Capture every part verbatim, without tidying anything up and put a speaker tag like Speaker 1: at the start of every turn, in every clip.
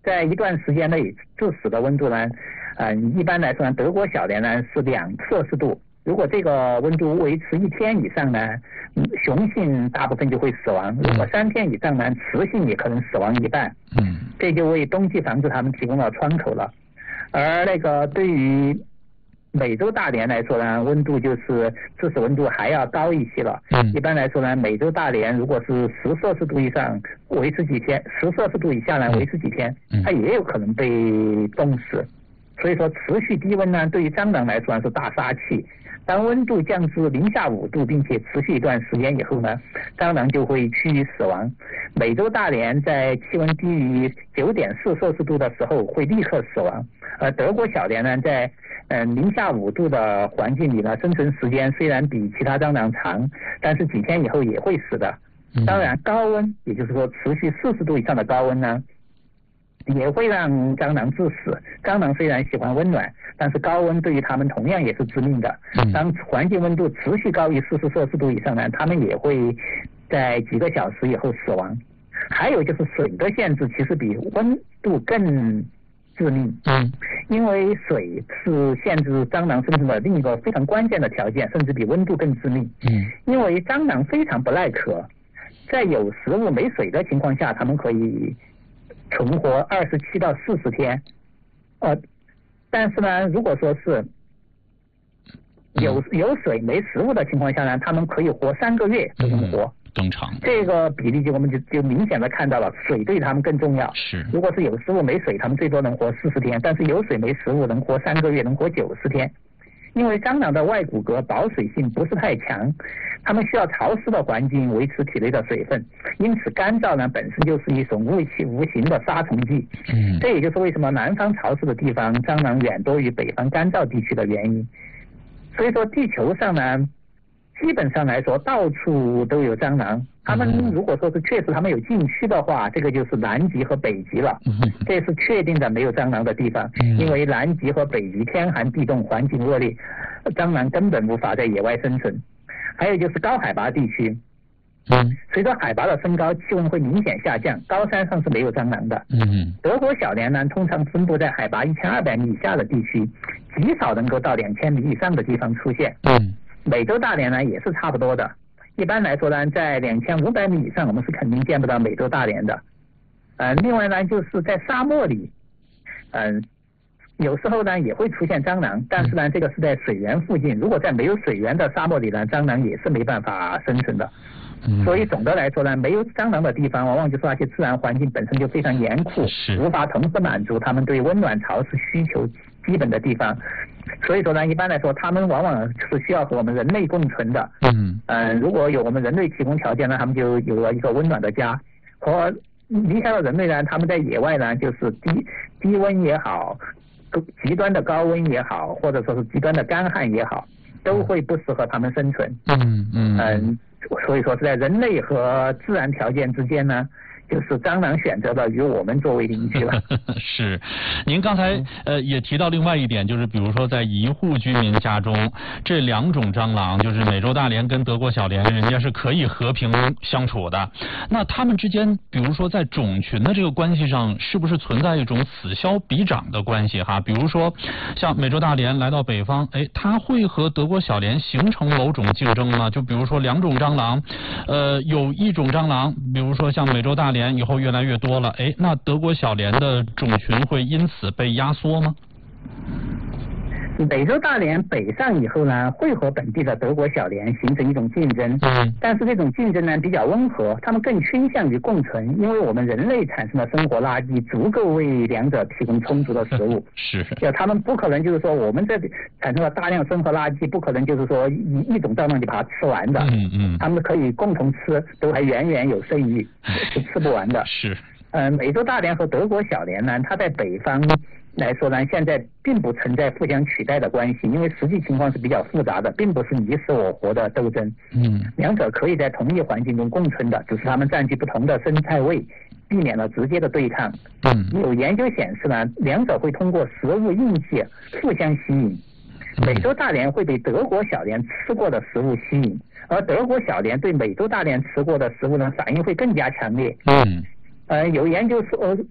Speaker 1: 在一段时间内致死的温度呢，呃，一般来说呢，德国小蠊呢是两摄氏度。如果这个温度维持一天以上呢，雄性大部分就会死亡；如果三天以上呢，雌性也可能死亡一半。
Speaker 2: 嗯，
Speaker 1: 这就为冬季防治它们提供了窗口了。而那个对于美洲大蠊来说呢，温度就是致死温度还要高一些了。
Speaker 2: 嗯，
Speaker 1: 一般来说呢，美洲大蠊如果是十摄氏度以上维持几天，十摄氏度以下呢维持几天，它也有可能被冻死。所以说，持续低温呢，对于蟑螂来说是大杀器。当温度降至零下五度，并且持续一段时间以后呢，蟑螂就会趋于死亡。美洲大蠊在气温低于 九点四摄氏度的时候会立刻死亡，而德国小蠊呢，在嗯零下五度的环境里呢，生存时间虽然比其他蟑螂长，但是几天以后也会死的。当然，高温，也就是说持续四十度以上的高温呢，也会让蟑螂致死。蟑螂虽然喜欢温暖，但是高温对于它们同样也是致命的。当环境温度持续高于四十摄氏度以上呢，它们也会在几个小时以后死亡。还有就是水的限制，其实比温度更致命。
Speaker 2: 嗯，
Speaker 1: 因为水是限制蟑螂生存的另一个非常关键的条件，甚至比温度更致命。
Speaker 2: 嗯，因
Speaker 1: 为蟑螂非常不耐渴，在有食物没水的情况下，它们可以存活二十七到四十天，呃，但是呢，如果说是有有水没食物的情况下呢，它们可以活三个月都能活，
Speaker 2: 更长。
Speaker 1: 这个比例就我们就就明显的看到了，水对它们更重要。
Speaker 2: 是，如
Speaker 1: 果是有食物没水，它们最多能活四十天，但是有水没食物能活三个月，能活九十天。因为蟑螂的外骨骼保水性不是太强，它们需要潮湿的环境维持体内的水分，因此干燥呢本身就是一种无形无形的杀虫剂。
Speaker 2: 嗯，
Speaker 1: 这也就是为什么南方潮湿的地方蟑螂远多于北方干燥地区的原因。所以说地球上呢，基本上来说到处都有蟑螂。他们如果说是确实他们有禁区的话，这个就是南极和北极了，这是确定的没有蟑螂的地方。因为南极和北极天寒地冻，环境恶劣，蟑螂根本无法在野外生存。还有就是高海拔地区，随着海拔的升高，气温会明显下降，高山上是没有蟑螂的。德国小蠊呢，通常分布在海拔一千二百米以下的地区，极少能够到两千米以上的地方出现。美洲大蠊呢也是差不多的。一般来说呢，在两千五百米以上，我们是肯定见不到美洲大蠊的。呃，另外呢，就是在沙漠里，嗯、呃，有时候呢也会出现蟑螂，但是呢，这个是在水源附近。如果在没有水源的沙漠里呢，蟑螂也是没办法生存的。所以总的来说呢，没有蟑螂的地方，往往就是那些自然环境本身就非常严酷，无法同时满足他们对温暖潮湿需求基本的地方。所以说呢，一般来说，他们往往是需要和我们人类共存的。嗯，呃，如果有我们人类提供条件呢，他们就有了一个温暖的家。和离开了人类呢，他们在野外呢，就是低低温也好，极端的高温也好，或者说是极端的干旱也好，都会不适合他们生存。嗯嗯嗯，所以说是在人类和自然条件之间呢，就是蟑螂选择了与我们作为邻居了。
Speaker 2: 是，您刚才呃也提到另外一点，就是比如说在一户居民家中，这两种蟑螂，就是美洲大蠊跟德国小蠊，人家是可以和平相处的。那他们之间，比如说在种群的这个关系上，是不是存在一种此消彼长的关系哈？比如说，像美洲大蠊来到北方，哎，它会和德国小蠊形成某种竞争吗？就比如说两种蟑螂，呃，有一种蟑螂，比如说像美洲大蠊以后越来越多了，哎，那德国小蠊的种群会因此被压缩吗？
Speaker 1: 美洲大蠊北上以后呢，会和本地的德国小蠊形成一种竞争，嗯，但是这种竞争呢比较温和，他们更倾向于共存，因为我们人类产生的生活垃圾足够为两者提供充足的食物。
Speaker 2: 是，
Speaker 1: 要他们不可能就是说我们这里产生了大量生活垃圾，不可能就是说一一种蟑螂就把它吃完的。嗯嗯，他们可以共同吃，都还远远有剩余，是吃不完的。
Speaker 2: 是，
Speaker 1: 呃，美洲大蠊和德国小蠊呢，它在北方来说呢，现在并不存在互相取代的关系，因为实际情况是比较复杂的，并不是你死我活的斗争。嗯，两者可以在同一环境中共存的，只是它们占据不同的生态位，避免了直接的对抗。嗯，有研究显示呢，两者会通过食物印记互相吸引。美洲大蠊会被德国小蠊吃过的食物吸引，而德国小蠊对美洲大蠊吃过的食物呢，反应会更加强烈。嗯，呃，有研究说。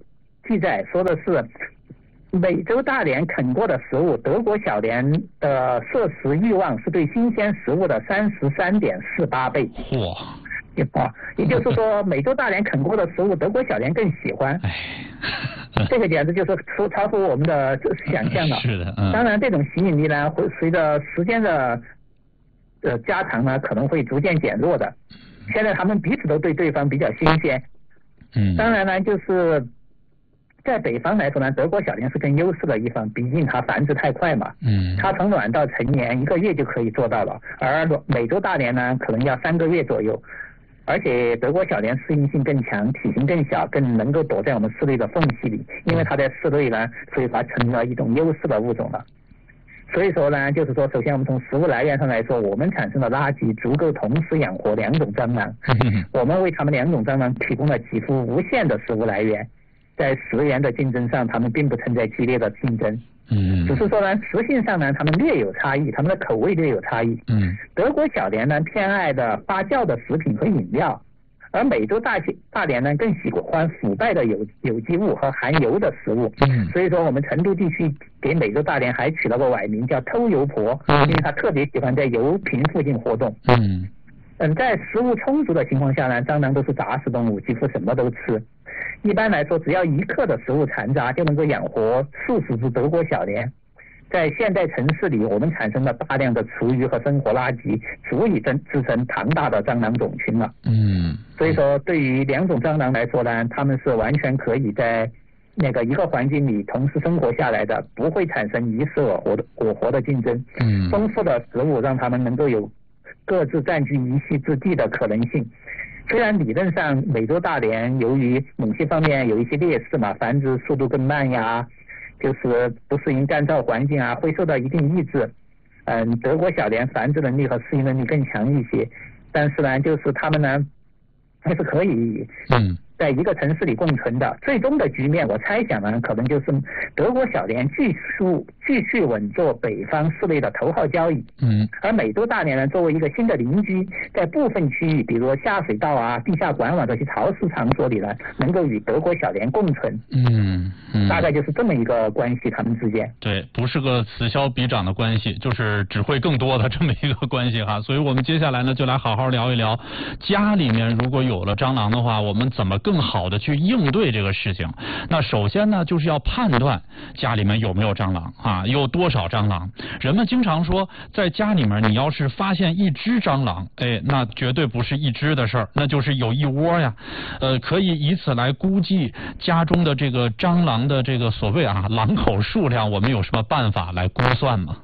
Speaker 1: 记载说的是，美洲大蠊啃过的食物，德国小蠊的摄食欲望是对新鲜食物的三十三点四八倍。
Speaker 2: 嚯！
Speaker 1: 啊，也就是说，美洲大蠊啃过的食物，德国小蠊更喜欢。这个简直就是超超乎我们的想象了。
Speaker 2: 是的，嗯。
Speaker 1: 当然，这种吸引力呢，会随着时间的呃加长呢，可能会逐渐减弱的。现在他们彼此都对对方比较新鲜。
Speaker 2: 嗯。
Speaker 1: 当然呢，就是在北方来说呢，德国小蠊是更优势的一方，毕竟它繁殖太快嘛。
Speaker 2: 嗯。
Speaker 1: 它从卵到成年一个月就可以做到了，而美洲大蠊呢，可能要三个月左右。而且德国小蠊适应性更强，体型更小，更能够躲在我们室内的缝隙里，因为它在室内呢，所以它成了一种优势的物种了。所以说呢，就是说，首先我们从食物来源上来说，我们产生的垃圾足够同时养活两种蟑螂，我们为它们两种蟑螂提供了几乎无限的食物来源，在食源的竞争上，它们并不存在激烈的竞争。
Speaker 2: 嗯，
Speaker 1: 只是说呢，食性上呢，它们略有差异，它们的口味略有差异。
Speaker 2: 嗯，
Speaker 1: 德国小蠊呢偏爱的发酵的食品和饮料，而美洲大大蠊呢更喜欢腐败的有有机物和含油的食物。
Speaker 2: 嗯，
Speaker 1: 所以说我们成都地区给美洲大蠊还取了个崴名叫偷油婆，因为它特别喜欢在油瓶附近活动。
Speaker 2: 嗯，
Speaker 1: 嗯，在食物充足的情况下呢，蟑螂都是杂食动物，几乎什么都吃。一般来说，只要一克的食物残渣就能够养活数十只德国小蠊。在现代城市里，我们产生了大量的厨余和生活垃圾，足以支支撑庞大的蟑螂种群了。
Speaker 2: 嗯，
Speaker 1: 所以说，对于两种蟑螂来说呢，它们是完全可以在那个一个环境里同时生活下来的，不会产生你死我活的我活的竞争。
Speaker 2: 嗯，
Speaker 1: 丰富的食物让它们能够有各自占据一席之地的可能性。虽然理论上美洲大蠊由于某些方面有一些劣势嘛，繁殖速度更慢呀，就是不适应干燥环境啊，会受到一定抑制。嗯，德国小蠊繁殖能力和适应能力更强一些，但是呢，就是它们呢还是可以
Speaker 2: 嗯
Speaker 1: 在一个城市里共存的。最终的局面，我猜想呢，可能就是德国小蠊继续继续稳坐北方室内的头号交椅。
Speaker 2: 嗯，
Speaker 1: 而美洲大蠊呢，作为一个新的邻居，在部分区域，比如说下水道啊、地下管网这些潮湿场所里呢，能够与德国小蠊共存。
Speaker 2: 嗯嗯，
Speaker 1: 大概就是这么一个关系，他们之间。
Speaker 2: 对，不是个此消彼长的关系，就是只会更多的这么一个关系哈。所以我们接下来呢，就来好好聊一聊，家里面如果有了蟑螂的话，我们怎么更好的去应对这个事情。那首先呢，就是要判断家里面有没有蟑螂啊，有多少蟑螂。人们经常说，在家里面你要是发现一只蟑螂，哎，那绝对不是一只的事儿，那就是有一窝呀。呃，可以以此来估计家中的这个蟑螂的这个所谓啊狼口数量，我们有什么办法来估算吗？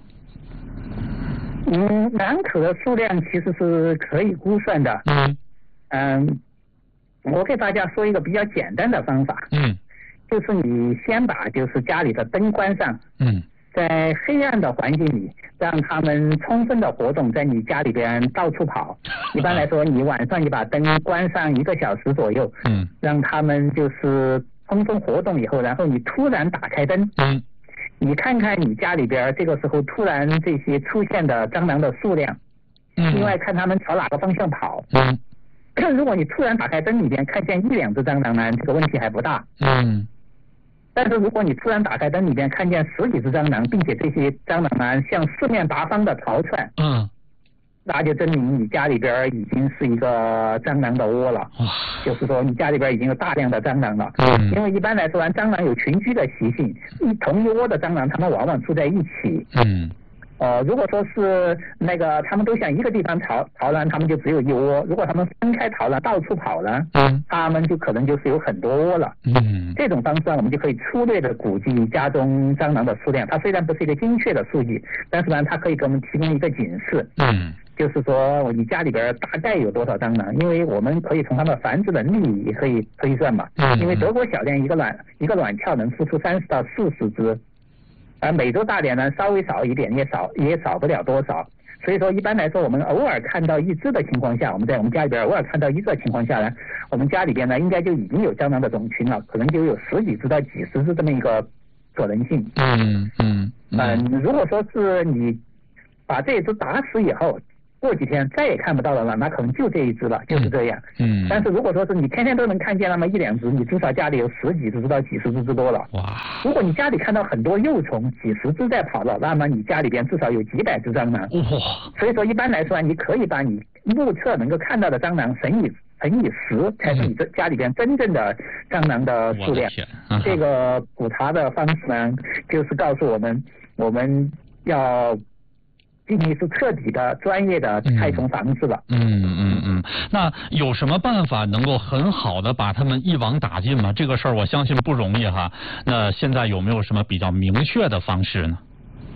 Speaker 1: 嗯，狼口的数量其实是可以估算的。
Speaker 2: 嗯
Speaker 1: 嗯，我给大家说一个比较简单的方法。
Speaker 2: 嗯，
Speaker 1: 就是你先把就是家里的灯关上。
Speaker 2: 嗯，
Speaker 1: 在黑暗的环境里，让他们充分的活动，在你家里边到处跑。一般来说，你晚上你把灯关上一个小时左右，
Speaker 2: 嗯，
Speaker 1: 让他们就是充分活动以后，然后你突然打开灯，
Speaker 2: 嗯，
Speaker 1: 你看看你家里边这个时候突然这些出现的蟑螂的数量，
Speaker 2: 嗯，
Speaker 1: 另外看他们朝哪个方向跑。
Speaker 2: 嗯，
Speaker 1: 如果你突然打开灯里边看见一两只蟑螂呢，这个问题还不大。
Speaker 2: 嗯。
Speaker 1: 但是如果你突然打开灯里边看见十几只蟑螂，并且这些蟑螂呢向四面八方的逃窜，
Speaker 2: 嗯，
Speaker 1: 那就证明你家里边已经是一个蟑螂的窝了。就是说你家里边已经有大量的蟑螂了。
Speaker 2: 嗯，
Speaker 1: 因为一般来说，蟑螂有群居的习性，一同一窝的蟑螂，它们往往住在一起。
Speaker 2: 嗯。
Speaker 1: 呃，如果说是那个他们都向一个地方逃逃呢，他们就只有一窝；如果他们分开逃了，到处跑呢，
Speaker 2: 嗯，
Speaker 1: 他们就可能就是有很多窝了。
Speaker 2: 嗯，
Speaker 1: 这种方式呢，我们就可以粗略的估计家中蟑螂的数量。它虽然不是一个精确的数据，但是呢，它可以给我们提供一个警示。
Speaker 2: 嗯，
Speaker 1: 就是说你家里边大概有多少蟑螂，因为我们可以从它们繁殖能力也可以推算嘛。
Speaker 2: 嗯，
Speaker 1: 因为德国小蠊一个卵一个卵鞘能孵出三十到四十只。而美洲大蠊呢，稍微少一点，也少也少不了多少。所以说，一般来说，我们偶尔看到一只的情况下，我们在我们家里边偶尔看到一只的情况下呢，我们家里边呢，应该就已经有蟑螂的种群了，可能就有十几只到几十只这么一个可能性。
Speaker 2: 嗯嗯
Speaker 1: 嗯，如果说是你把这只打死以后， 过几天再也看不到了，那可能就这一只了，就是这样。
Speaker 2: 嗯。
Speaker 1: 但是如果说是你天天都能看见那么一两只，你至少家里有十几只到几十只之多了。
Speaker 2: 哇！
Speaker 1: 如果你家里看到很多幼虫，几十只在跑了，那么你家里边至少有几百只蟑螂。
Speaker 2: 哇！
Speaker 1: 所以说一般来说，你可以把你目测能够看到的蟑螂乘以乘以十，才是你这家里边真正的蟑螂的数量。
Speaker 2: 嗯、
Speaker 1: 这个普查的方式呢，就是告诉我们，我们要进行是彻底的、专业的害虫防治了。
Speaker 2: 嗯嗯嗯。那有什么办法能够很好的把它们一网打尽吗？这个事儿我相信不容易哈。那现在有没有什么比较明确的方式呢？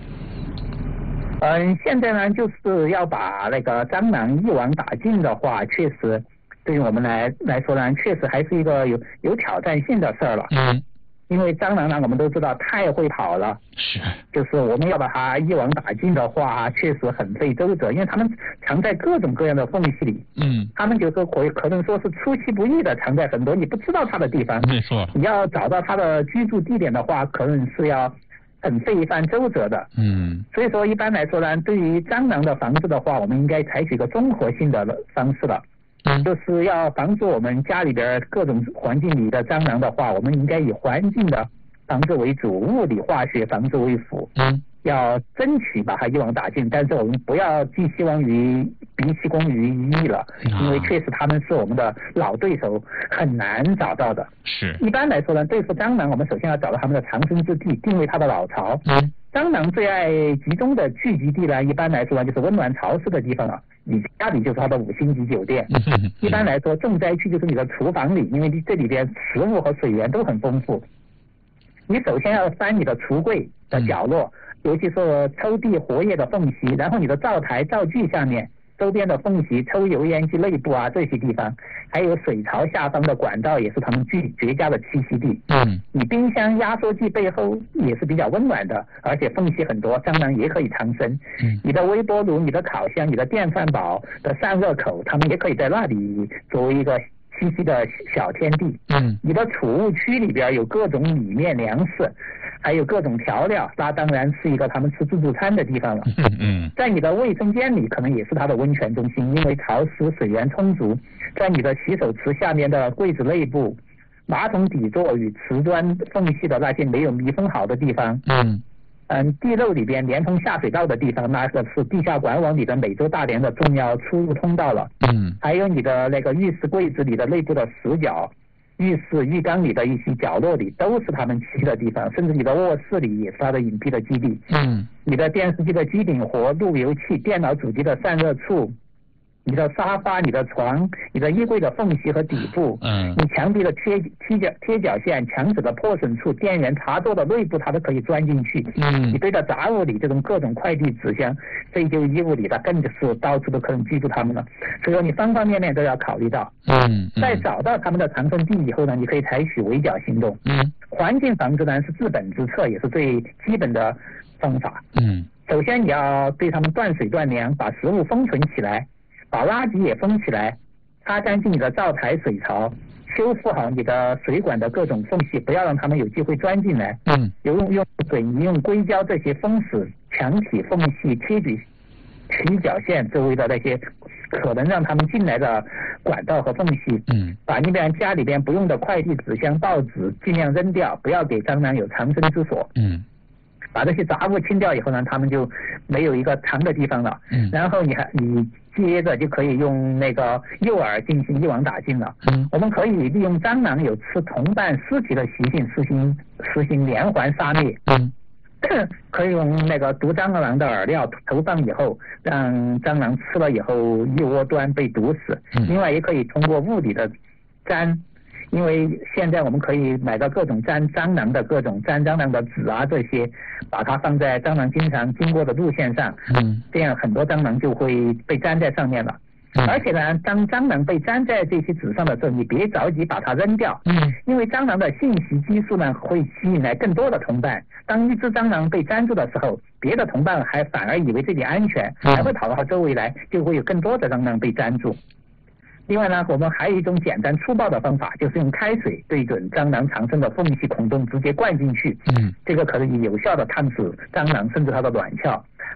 Speaker 1: 嗯，现在呢，就是要把那个蟑螂一网打尽的话，确实对于我们来来说呢，确实还是一个有有挑战性的事儿了。
Speaker 2: 嗯。
Speaker 1: 因为蟑螂呢，我们都知道太会跑了，
Speaker 2: 是，
Speaker 1: 就是我们要把它一网打尽的话，确实很费周折，因为它们藏在各种各样的缝隙里。
Speaker 2: 嗯，
Speaker 1: 它们就是可可能说是出其不意的藏在很多你不知道它的地方。
Speaker 2: 没错，
Speaker 1: 你要找到它的居住地点的话，可能是要很费一番周折的。
Speaker 2: 嗯，
Speaker 1: 所以说一般来说呢，对于蟑螂的防治的话，我们应该采取一个综合性的方式了。
Speaker 2: 嗯，
Speaker 1: 就是要防止我们家里边各种环境里的蟑螂的话，我们应该以环境的防治为主，物理化学防治为辅。
Speaker 2: 嗯，
Speaker 1: 要争取把它一网打尽，但是我们不要寄希望于鼻息功于一役了，因为确实他们是我们的老对手，很难找到的。
Speaker 2: 是。一
Speaker 1: 般来说呢，对付蟑螂，我们首先要找到它们的藏身之地，定位它的老巢。
Speaker 2: 嗯。
Speaker 1: 蟑螂最爱集中的聚集地呢，一般来说呢就是温暖潮湿的地方了。你家里就是它的五星级酒店。
Speaker 2: 嗯、
Speaker 1: 一般来说，重灾区就是你的厨房里，因为这里边食物和水源都很丰富。你首先要翻你的橱柜的角落，嗯、尤其是抽屉活页的缝隙，然后你的灶台、灶具下面周边的缝隙、抽油烟机内部啊这些地方，还有水槽下方的管道也是它们最绝佳的栖息地。
Speaker 2: 嗯，
Speaker 1: 你冰箱、压缩机背后也是比较温暖的，而且缝隙很多，蟑螂也可以藏身。
Speaker 2: 嗯，
Speaker 1: 你的微波炉、你的烤箱、你的电饭煲的散热口，它们也可以在那里作为一个栖息的小天地。
Speaker 2: 嗯，
Speaker 1: 你的储物区里边有各种米面粮食，还有各种调料，那当然是一个他们吃自助餐的地方了。
Speaker 2: 嗯嗯，
Speaker 1: 在你的卫生间里可能也是它的温泉中心，因为潮湿水源充足。在你的洗手池下面的柜子内部，马桶底座与瓷砖缝隙的那些没有密封好的地方。
Speaker 2: 嗯
Speaker 1: 嗯，地漏里边连通下水道的地方，那个是地下管网里的美洲大蠊的重要出入通道了。
Speaker 2: 嗯，
Speaker 1: 还有你的那个浴室柜子里的内部的死角，浴室浴缸里的一些角落里都是它们栖息的地方，甚至你的卧室里也是它的隐蔽的基地。
Speaker 2: 嗯，
Speaker 1: 你的电视机的机顶盒、路由器、电脑主机的散热处，你的沙发、你的床、你的衣柜的缝隙和底部，
Speaker 2: 嗯，
Speaker 1: 你墙壁的贴贴角贴角线、墙纸的破损处、电源插座的内部，它都可以钻进去。
Speaker 2: 嗯，
Speaker 1: 你堆的杂物里，这种各种快递纸箱、废旧衣物里，它更是到处都可能居住它们了。所以说，你方方面面都要考虑到。
Speaker 2: 嗯，
Speaker 1: 在找到它们的藏身地以后呢，你可以采取围剿行动。
Speaker 2: 嗯，
Speaker 1: 环境防治呢是治本之策，也是最基本的方法。
Speaker 2: 嗯，
Speaker 1: 首先你要对它们断水断粮，把食物封存起来。把垃圾也封起来，擦干净你的灶台、水槽，修复好你的水管的各种缝隙，不要让它们有机会钻进来。
Speaker 2: 嗯，
Speaker 1: 用用水泥、用硅胶这些封死墙体缝隙、贴举起角线周围的那些可能让它们进来的管道和缝隙。
Speaker 2: 嗯，
Speaker 1: 把那边家里边不用的快递纸箱、报纸尽量扔掉，不要给蟑螂有藏身之所。
Speaker 2: 嗯。
Speaker 1: 把这些杂物清掉以后呢，它们就没有一个藏的地方了。
Speaker 2: 嗯，
Speaker 1: 然后你还你接着就可以用那个诱饵进行一网打尽了。
Speaker 2: 嗯，
Speaker 1: 我们可以利用蟑螂有吃同伴尸体的习性，实行实行连环杀灭。
Speaker 2: 嗯，
Speaker 1: 可以用那个毒蟑螂的饵料投放以后，让蟑螂吃了以后一窝端被毒死。
Speaker 2: 嗯，
Speaker 1: 另外也可以通过物理的粘。因为现在我们可以买到各种粘蟑螂的各种粘蟑螂的纸啊，这些把它放在蟑螂经常经过的路线上，
Speaker 2: 嗯，
Speaker 1: 这样很多蟑螂就会被粘在上面了。嗯、而且呢，当蟑螂被粘在这些纸上的时候，你别着急把它扔掉，
Speaker 2: 嗯，
Speaker 1: 因为蟑螂的信息激素呢会吸引来更多的同伴。当一只蟑螂被粘住的时候，别的同伴还反而以为自己安全，还会跑到它周围来，就会有更多的蟑螂被粘住。另外呢，我们还有一种简单粗暴的方法，就是用开水对准蟑螂藏身的缝隙孔洞直接灌进去。
Speaker 2: 嗯，
Speaker 1: 这个可以有效的烫死蟑螂，甚至它的卵鞘。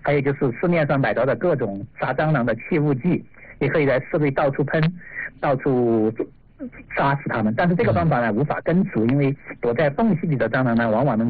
Speaker 1: 还有就是市面上买到的各种杀蟑螂的气雾剂，也可以在室内到处喷，到处杀死它们。但是这个方法呢无法根除，因为躲在缝隙里的蟑螂呢，往往能